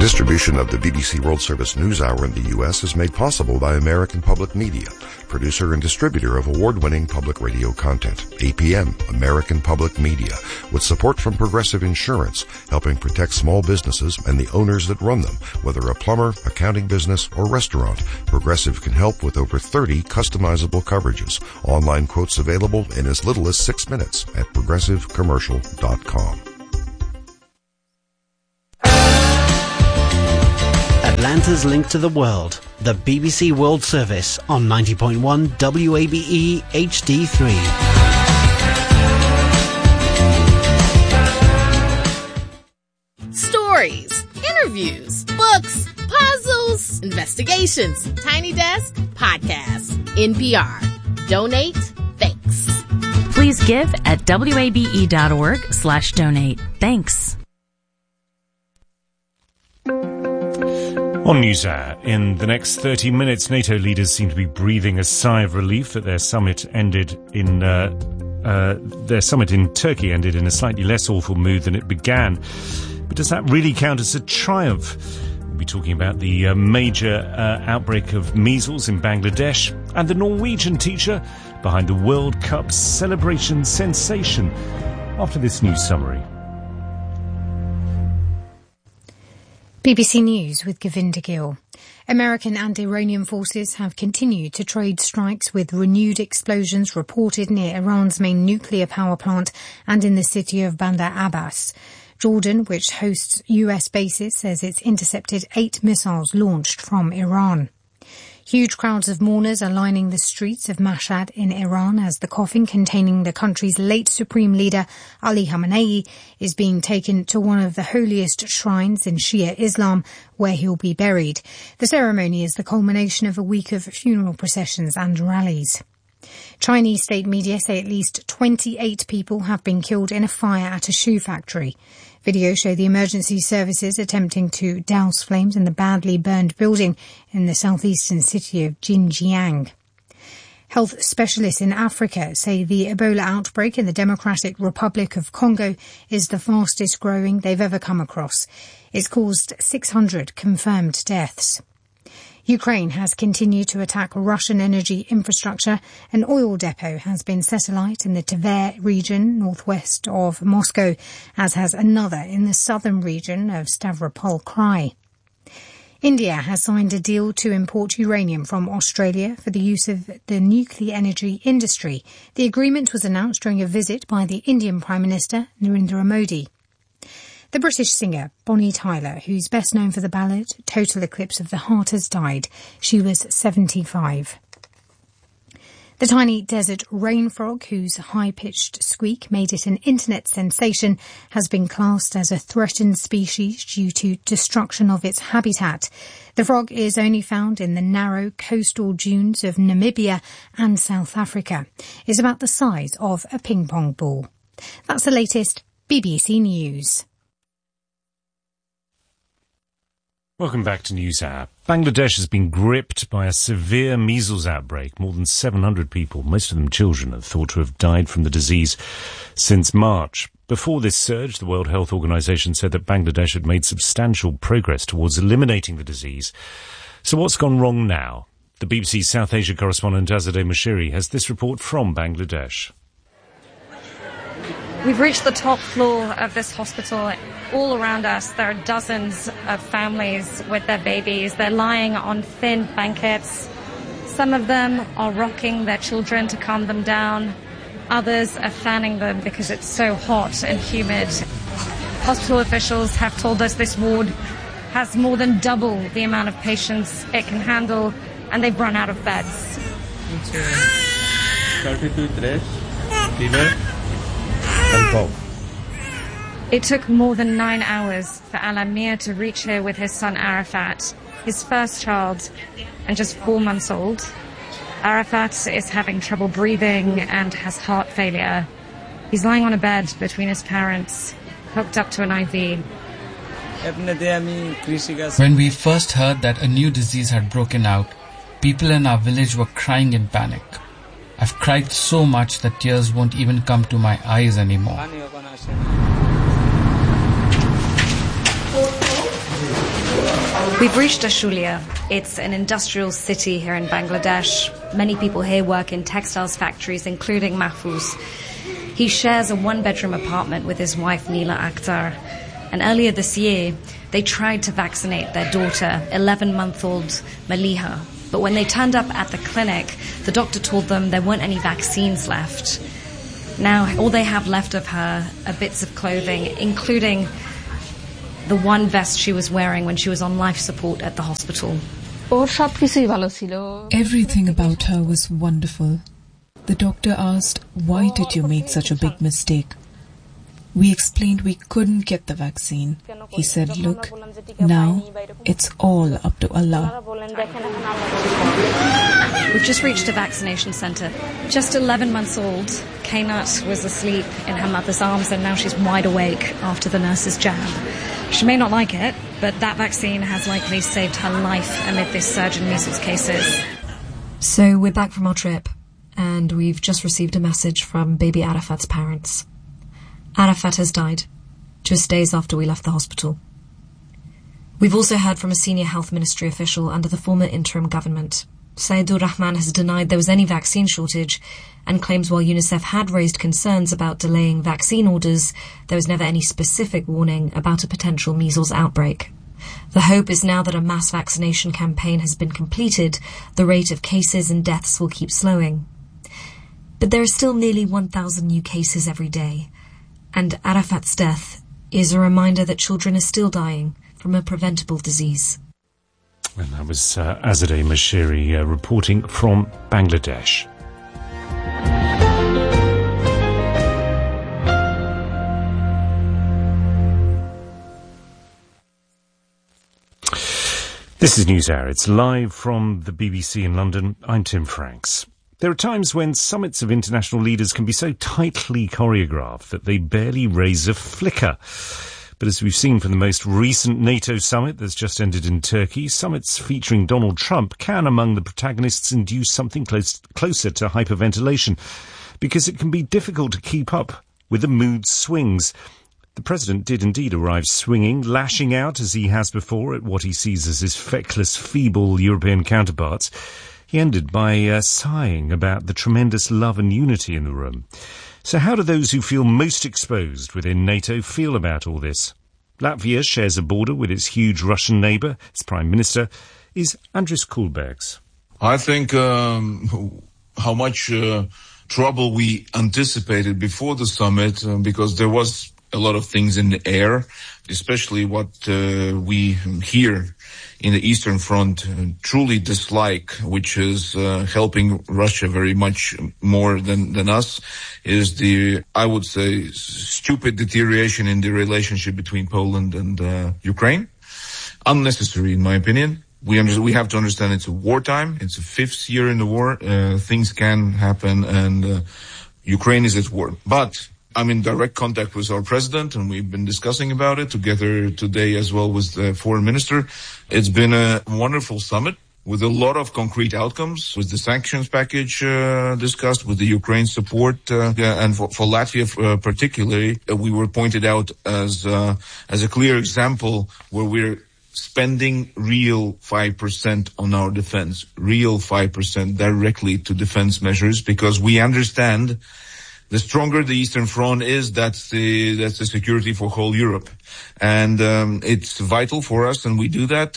Distribution of the BBC World Service News Hour in the U.S. is made possible by American Public Media, producer and distributor of award-winning public radio content. APM, American Public Media, with support from Progressive Insurance, helping protect small businesses and the owners that run them. Whether a plumber, accounting business, or restaurant, Progressive can help with over 30 customizable coverages. Online quotes available in as little as 6 minutes at progressivecommercial.com. Atlanta's link to the world, the BBC World Service on 90.1 WABE HD3. Stories, interviews, books, puzzles, investigations, Tiny Desk, podcasts, NPR. Donate, thanks. Please give at wabe.org/donate. Thanks. On NewsHour, in the next 30 minutes, NATO leaders seem to be breathing a sigh of relief that their summit ended in Turkey ended in a slightly less awful mood than it began. But does that really count as a triumph? We'll be talking about the major outbreak of measles in Bangladesh and the Norwegian teacher behind the World Cup celebration sensation after this news summary. BBC News with Govinda Gill. American anti-Iranian forces have continued to trade strikes with renewed explosions reported near Iran's main nuclear power plant and in the city of Bandar Abbas. Jordan, which hosts US bases, says it's intercepted 8 missiles launched from Iran. Huge crowds of mourners are lining the streets of Mashhad in Iran as the coffin containing the country's late supreme leader, Ali Khamenei, is being taken to one of the holiest shrines in Shia Islam, where he'll be buried. The ceremony is the culmination of a week of funeral processions and rallies. Chinese state media say at least 28 people have been killed in a fire at a shoe factory. Videos show the emergency services attempting to douse flames in the badly burned building in the southeastern city of Xinjiang. Health specialists in Africa say the Ebola outbreak in the Democratic Republic of Congo is the fastest growing they've ever come across. It's caused 600 confirmed deaths. Ukraine has continued to attack Russian energy infrastructure. An oil depot has been set alight in the Tver region, northwest of Moscow, as has another in the southern region of Stavropol Krai. India has signed a deal to import uranium from Australia for the use of the nuclear energy industry. The agreement was announced during a visit by the Indian Prime Minister, Narendra Modi. The British singer Bonnie Tyler, who's best known for the ballad Total Eclipse of the Heart, has died. She was 75. The tiny desert rain frog, whose high-pitched squeak made it an internet sensation, has been classed as a threatened species due to destruction of its habitat. The frog is only found in the narrow coastal dunes of Namibia and South Africa. It's about the size of a ping-pong ball. That's the latest BBC News. Welcome back to NewsHour. Bangladesh has been gripped by a severe measles outbreak. More than 700 people, most of them children, are thought to have died from the disease since March. Before this surge, the World Health Organization said that Bangladesh had made substantial progress towards eliminating the disease. So what's gone wrong now? The BBC South Asia correspondent Azadeh Moshiri has this report from Bangladesh. We've reached the top floor of this hospital. All around us, there are dozens of families with their babies. They're lying on thin blankets. Some of them are rocking their children to calm them down. Others are fanning them because it's so hot and humid. Hospital officials have told us this ward has more than double the amount of patients it can handle, and they've run out of beds. It took more than 9 hours for Al-Amir to reach here with his son Arafat, his first child, and just 4 months old. Arafat is having trouble breathing and has heart failure. He's lying on a bed between his parents, hooked up to an IV. When we first heard that a new disease had broken out, people in our village were crying in panic. I've cried so much that tears won't even come to my eyes anymore. We've reached Dashulia. It's an industrial city here in Bangladesh. Many people here work in textiles factories, including Mahfouz. He shares a one-bedroom apartment with his wife, Neela Akhtar. And earlier this year, they tried to vaccinate their daughter, 11-month-old Maliha. But when they turned up at the clinic, the doctor told them there weren't any vaccines left. Now, all they have left of her are bits of clothing, including the one vest she was wearing when she was on life support at the hospital. Everything about her was wonderful. The doctor asked, "Why did you make such a big mistake?" We explained we couldn't get the vaccine. He said, "Look, now it's all up to Allah." We've just reached a vaccination centre. Just 11 months old, Kainat was asleep in her mother's arms, and now she's wide awake after the nurse's jab. She may not like it, but that vaccine has likely saved her life amid this surge in measles cases. So we're back from our trip, and we've just received a message from baby Arafat's parents. Arafat has died, just days after we left the hospital. We've also heard from a senior health ministry official under the former interim government. Saidur Rahman has denied there was any vaccine shortage and claims while UNICEF had raised concerns about delaying vaccine orders, there was never any specific warning about a potential measles outbreak. The hope is now that a mass vaccination campaign has been completed, the rate of cases and deaths will keep slowing. But there are still nearly 1,000 new cases every day, and Arafat's death is a reminder that children are still dying from a preventable disease. And that was Azadeh Mashiri reporting from Bangladesh. This is NewsHour. It's live from the BBC in London. I'm Tim Franks. There are times when summits of international leaders can be so tightly choreographed that they barely raise a flicker. But as we've seen from the most recent NATO summit that's just ended in Turkey, summits featuring Donald Trump can, among the protagonists, induce something closer to hyperventilation, because it can be difficult to keep up with the mood swings. The president did indeed arrive swinging, lashing out as he has before at what he sees as his feckless, feeble European counterparts. He ended by sighing about the tremendous love and unity in the room. So how do those who feel most exposed within NATO feel about all this? Latvia shares a border with its huge Russian neighbour. Its Prime Minister is Andris Kulbergs. I think how much trouble we anticipated before the summit, because there was a lot of things in the air, especially what we here in the Eastern Front truly dislike, which is helping Russia very much more than us, is the, I would say, stupid deterioration in the relationship between Poland and Ukraine. Unnecessary, in my opinion. We have to understand it's a wartime. It's the 5th year in the war. Things can happen, and Ukraine is at war. But I'm in direct contact with our president, and we've been discussing about it together today as well with the foreign minister. It's been a wonderful summit with a lot of concrete outcomes, with the sanctions package discussed, with the Ukraine support, and for Latvia particularly, we were pointed out as a clear example where we're spending real 5% on our defense, real 5% directly to defense measures, because we understand the stronger the Eastern Front is, that's the security for whole Europe. And it's vital for us, and we do that.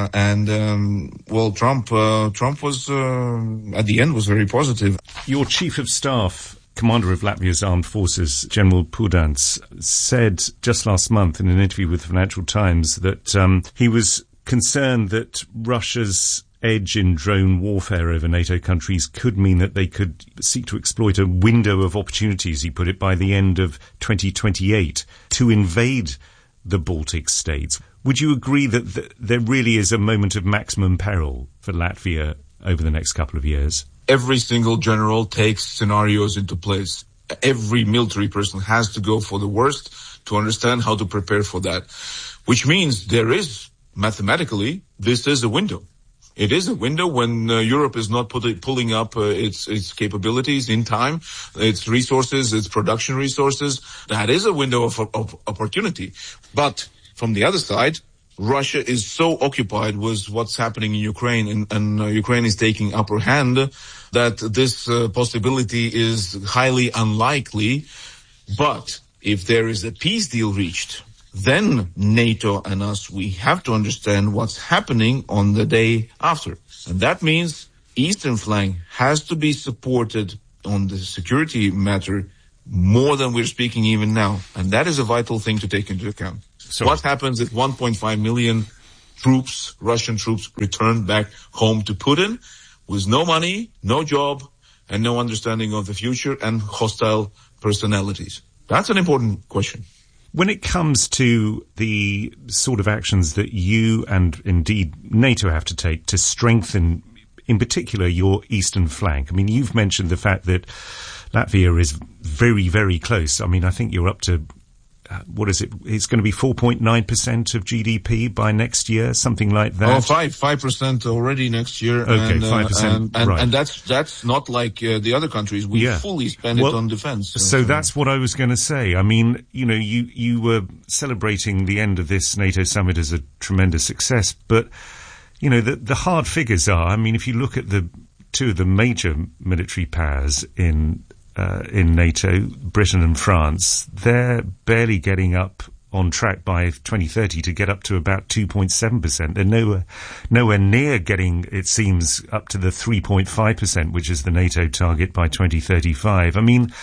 Trump was, at the end, was very positive. Your Chief of Staff, Commander of Latvia's Armed Forces, General Pudants, said just last month in an interview with the Financial Times that he was concerned that Russia's edge in drone warfare over NATO countries could mean that they could seek to exploit a window of opportunities, he put it, by the end of 2028 to invade the Baltic states. Would you agree that there really is a moment of maximum peril for Latvia over the next couple of years? Every single general takes scenarios into place. Every military person has to go for the worst to understand how to prepare for that, which means there is, mathematically, this is a window. It is a window when Europe is not pulling up its capabilities in time, its resources, its production resources. That is a window of opportunity. But from the other side, Russia is so occupied with what's happening in Ukraine and Ukraine is taking upper hand that this possibility is highly unlikely. But if there is a peace deal reached, then NATO and us, we have to understand what's happening on the day after. And that means Eastern flank has to be supported on the security matter more than we're speaking even now. And that is a vital thing to take into account. So what happens if 1.5 million troops, Russian troops, return back home to Putin with no money, no job, and no understanding of the future and hostile personalities? That's an important question. When it comes to the sort of actions that you and indeed NATO have to take to strengthen, in particular, your eastern flank, I mean, you've mentioned the fact that Latvia is very, very close. I mean, I think you're up to, what is it? It's going to be 4.9% of GDP by next year, something like that. Oh, 5% already next year. Okay, 5%. Right. And that's not like the other countries. We fully spend it on defense. So that's what I was going to say. I mean, you know, you were celebrating the end of this NATO summit as a tremendous success, but, you know, the hard figures are, I mean, if you look at the two of the major military powers in NATO, Britain and France, they're barely getting up on track by 2030 to get up to about 2.7%. They're nowhere near getting, it seems, up to the 3.5%, which is the NATO target by 2035. I mean,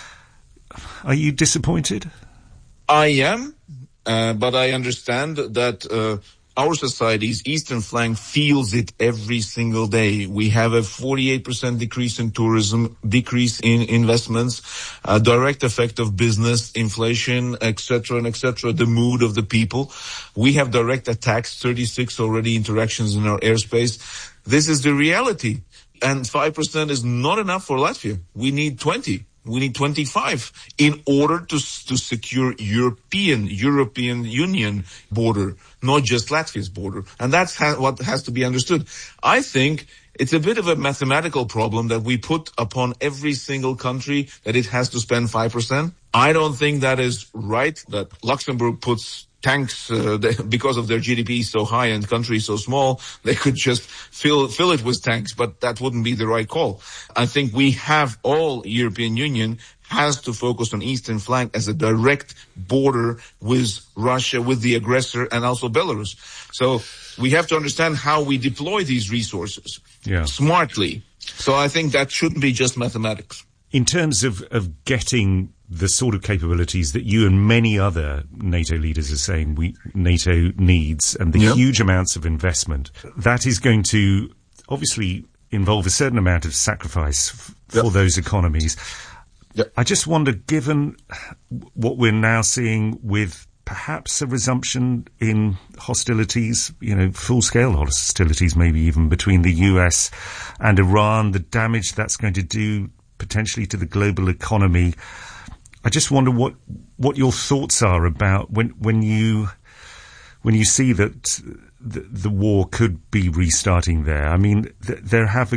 are you disappointed? I am, but I understand that our society's eastern flank feels it every single day. We have a 48% decrease in tourism, decrease in investments, a direct effect of business, inflation, etc., the mood of the people. We have direct attacks, 36 already interactions in our airspace. This is the reality. And 5% is not enough for Latvia. We need 20. We need 25 in order to secure European Union border, not just Latvia's border. And that's what has to be understood. I think it's a bit of a mathematical problem that we put upon every single country that it has to spend 5%. I don't think that is right, that Luxembourg puts tanks, because of their GDP so high and country so small, they could just fill it with tanks, but that wouldn't be the right call. I think we have all European Union has to focus on eastern flank as a direct border with Russia, with the aggressor, and also Belarus. So we have to understand how we deploy these resources smartly. So I think that shouldn't be just mathematics. In terms of getting the sort of capabilities that you and many other NATO leaders are saying NATO needs, and the huge amounts of investment, that is going to obviously involve a certain amount of sacrifice for those economies. I just wonder, given what we're now seeing with perhaps a resumption in hostilities, you know, full-scale hostilities, maybe even between the US and Iran, the damage that's going to do potentially to the global economy. I just wonder what your thoughts are about when you see that the war could be restarting there. I mean, there are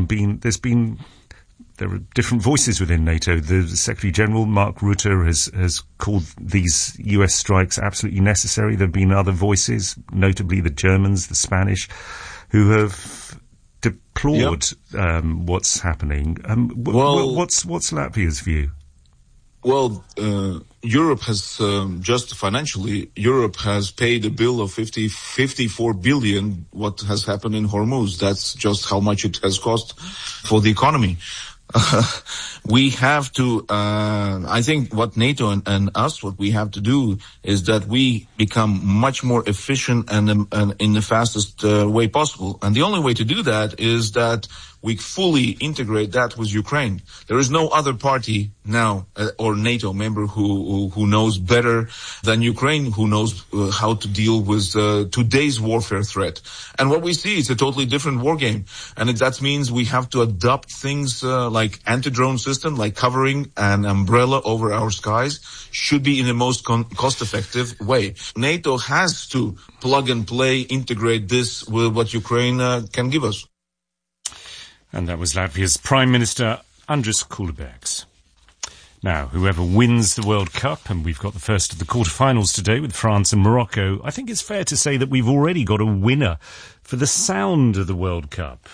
different voices within NATO. The Secretary General, Mark Rutte, has called these US strikes absolutely necessary. There have been other voices, notably the Germans, the Spanish, who have deplored what's happening. What's Latvia's view? Well, Europe has, just financially, Europe has paid a bill of 54 billion, what has happened in Hormuz. That's just how much it has cost for the economy. We have to, I think what NATO and us, what we have to do is that we become much more efficient and in the fastest way possible. And the only way to do that is that we fully integrate that with Ukraine. There is no other party now or NATO member who knows better than Ukraine, who knows how to deal with today's warfare threat. And what we see is a totally different war game. And that means we have to adopt things like anti-drone system, like covering an umbrella over our skies, should be in the most cost-effective way. NATO has to plug and play, integrate this with what Ukraine can give us. And that was Latvia's Prime Minister, Andris Kulbergs. Now, whoever wins the World Cup, and we've got the first of the quarterfinals today with France and Morocco, I think it's fair to say that we've already got a winner for the sound of the World Cup.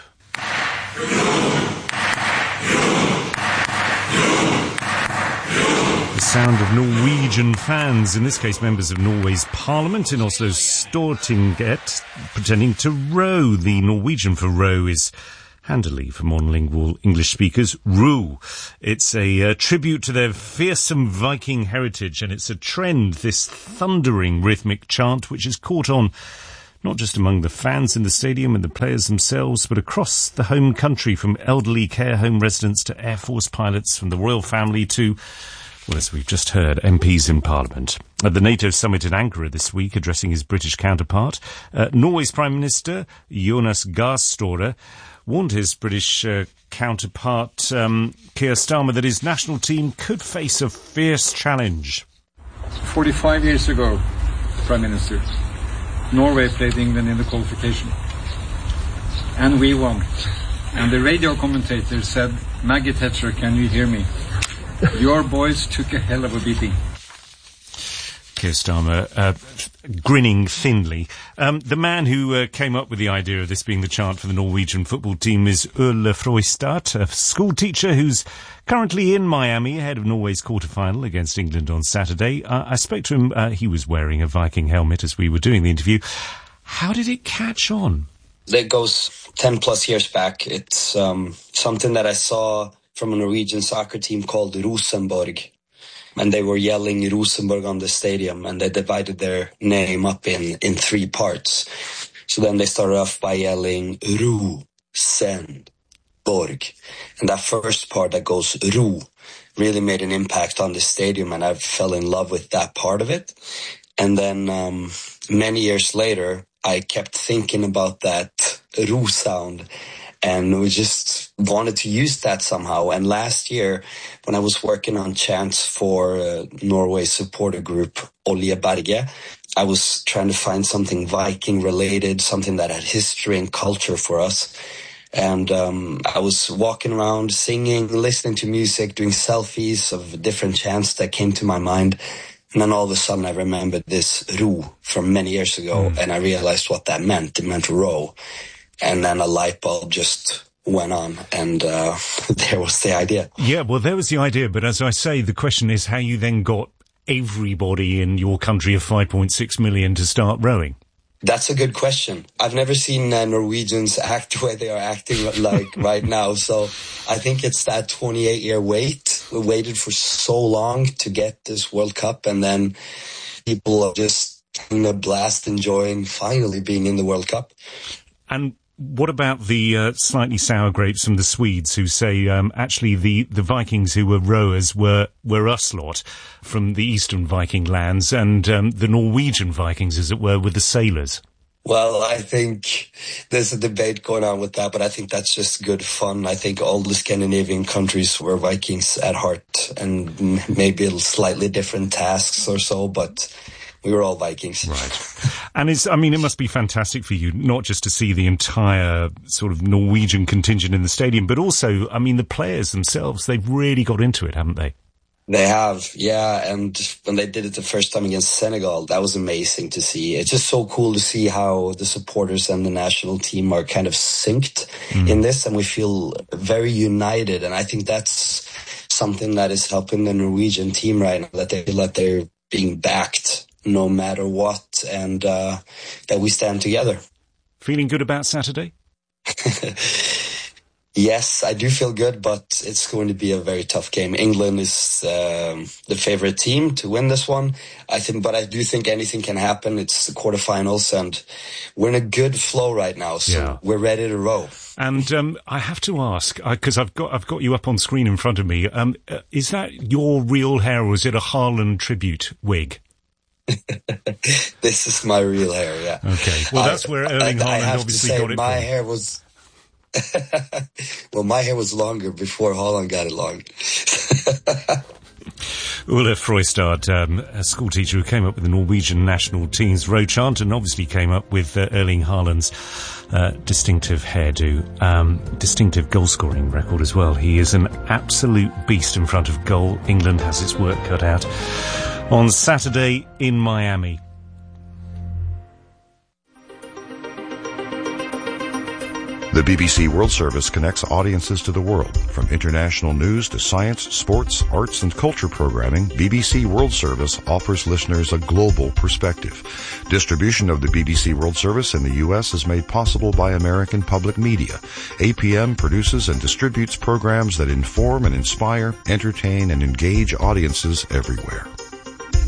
The sound of Norwegian fans, in this case members of Norway's parliament in Oslo's Stortinget, pretending to row. The Norwegian for row is handily for monolingual English speakers, Ru. It's a tribute to their fearsome Viking heritage, and it's a trend, this thundering rhythmic chant, which has caught on not just among the fans in the stadium and the players themselves, but across the home country, from elderly care home residents to Air Force pilots, from the royal family to, well, as we've just heard, MPs in Parliament. At the NATO summit in Ankara this week, addressing his British counterpart, Norway's Prime Minister, Jonas Gahr Støre, warned his British counterpart, Keir Starmer, that his national team could face a fierce challenge. 45 years ago, Prime Minister, Norway played England in the qualification. And we won. And the radio commentator said, "Maggie Thatcher, can you hear me? Your boys took a hell of a beating." Keir Starmer grinning thinly. The man who came up with the idea of this being the chant for the Norwegian football team is Ole Frøystad, a school teacher who's currently in Miami ahead of Norway's quarter-final against England on Saturday. I spoke to him. He was wearing a Viking helmet as we were doing the interview. How did it catch on? It goes 10 plus years back. It's something that I saw from a Norwegian soccer team called Rosenborg. And they were yelling Rosenborg on the stadium, and they divided their name up in 3 parts. So then they started off by yelling Rosenborg. And that first part that goes Ro really made an impact on the stadium, and I fell in love with that part of it. And then many years later, I kept thinking about that Ro sound, and we just wanted to use that somehow. And last year, when I was working on chants for Norway's supporter group, Olje Berge, I was trying to find something Viking-related, something that had history and culture for us. And I was walking around, singing, listening to music, doing selfies of different chants that came to my mind. And then all of a sudden I remembered this Ro from many years ago, and I realized what that meant. It meant row. And then a light bulb just went on, and there was the idea. Yeah, well, there was the idea, but as I say, the question is how you then got everybody in your country of 5.6 million to start rowing. That's a good question. I've never seen Norwegians act the way they are acting like right now, so I think it's that 28-year wait. We waited for so long to get this World Cup, and then people are just having a blast enjoying finally being in the World Cup. And what about the slightly sour grapes from the Swedes who say actually the Vikings who were rowers were us lot from the eastern Viking lands, and the Norwegian Vikings, as it were, were the sailors? Well, I think there's a debate going on with that, but I think that's just good fun. I think all the Scandinavian countries were Vikings at heart, and maybe slightly different tasks or so, but we were all Vikings. Right. And it must be fantastic for you, not just to see the entire sort of Norwegian contingent in the stadium, but also, the players themselves, they've really got into it, haven't they? They have, yeah. And when they did it the first time against Senegal, that was amazing to see. It's just so cool to see how the supporters and the national team are kind of synced in this, and we feel very united. And I think that's something that is helping the Norwegian team right now, that they feel that they're being backed no matter what, and that we stand together. Feeling good about Saturday? Yes, I do feel good, but it's going to be a very tough game. England is the favorite team to win this one, I think, but I do think anything can happen. It's the quarterfinals, and we're in a good flow right now, so we're ready to row. And I have to ask, because I've got you up on screen in front of me, is that your real hair, or is it a Haaland tribute wig? This is my real hair, yeah. Okay, well, that's where Erling Haaland obviously got it my from. hair was... Well, my hair was longer before Haaland got it long. Ulla Freustad, a school teacher who came up with the Norwegian national team's row chant and obviously came up with Erling Haaland's distinctive hairdo, distinctive goal-scoring record as well. He is an absolute beast in front of goal. England has its work cut out on Saturday in Miami. The BBC World Service connects audiences to the world. From international news to science, sports, arts and culture programming, BBC World Service offers listeners a global perspective. Distribution of the BBC World Service in the U.S. is made possible by American Public Media. APM produces and distributes programs that inform and inspire, entertain and engage audiences everywhere.